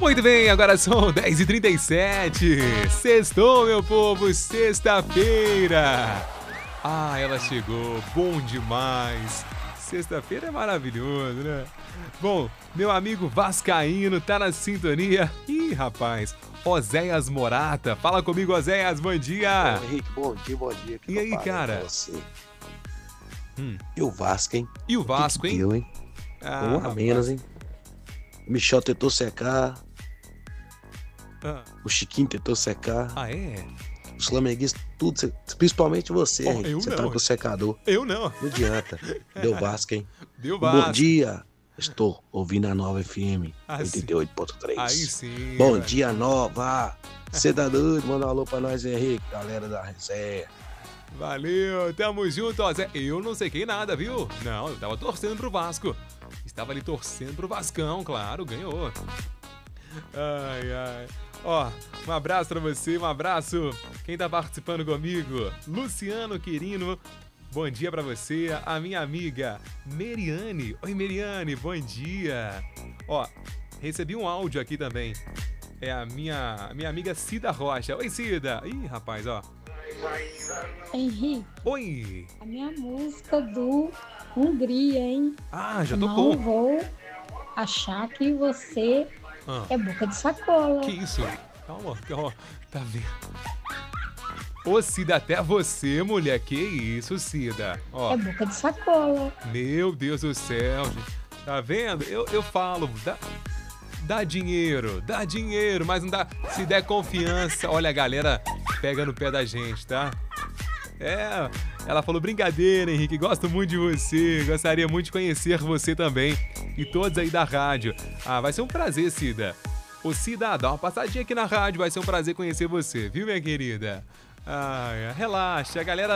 Muito bem, agora são 10h37. Sextou, meu povo, sexta-feira. Ah, ela chegou, bom demais. Sexta-feira é maravilhoso, né? Bom, meu amigo vascaíno tá na sintonia. Ih, rapaz, Oséias Morata. Fala comigo, Oséias, bom dia. Ô, Henrique, bom dia. E aí, cara? Você. E o Vasco, hein? E o Vasco, hein? Deu, hein? Ah, Um a rapaz. menos, hein? O Michel tentou secar, Ah, o Chiquinho tentou secar, ah, é? os flamenguistas, tudo, principalmente você, Oh, Henrique. eu Você não. tá com o secador. Eu não. Não adianta. Deu Vasco, hein? Deu Bom Vasco. dia. Estou ouvindo a Nova FM Ah, sim. 88.3. Aí sim. Bom velho. dia, Nova. Você tá doido? Manda um alô pra nós, Henrique, galera da resenha. Valeu, tamo junto, ó. Zé. Eu não sequei nada, viu? Não, eu tava torcendo pro Vasco. Estava ali torcendo pro Vascão, claro, ganhou. Ai. Ó, um abraço pra você, um abraço. Quem tá participando comigo? Luciano Quirino. Bom dia pra você, a minha amiga Meriane. Oi, Meriane, bom dia. Ó, recebi um áudio aqui também. É a minha amiga Cida Rocha. Oi, Cida. Ih, rapaz, ó. Henrique, Oi. a minha música do Hungria, hein? Ah, já Não tocou. vou achar que você Ah, é boca de sacola. que isso? Calma, tá vendo? Ô, Cida, até você, mulher. Que isso, Cida? Ó, É boca de sacola. meu Deus do céu, gente. Tá vendo? Eu falo, dá dinheiro, mas não dá. Se der confiança, olha, a galera pega no pé da gente, tá? É, ela falou, brincadeira, Henrique, gosto muito de você, gostaria muito de conhecer você também e todos aí da rádio. Ah, vai ser um prazer, Cida. Ô, Cida, dá uma passadinha aqui na rádio, vai ser um prazer conhecer você, viu, minha querida? Ai, relaxa, a galera